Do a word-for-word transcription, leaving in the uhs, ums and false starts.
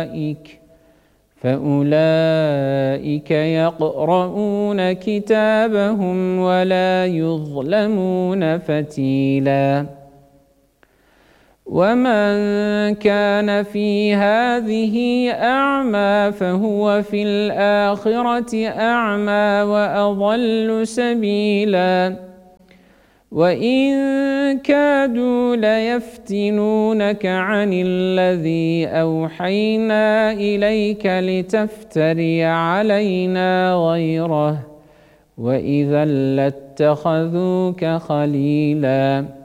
فأولئك فأولئك يقرؤون كتابهم ولا يظلمون فتيلا. ومن كان في هذه أعمى فهو في الآخرة أعمى وأضل سبيلا. وإن كادوا ليفتنونك عن الذي أوحينا إليك لتفتري علينا غيره وإذا لاتخذوك خليلا.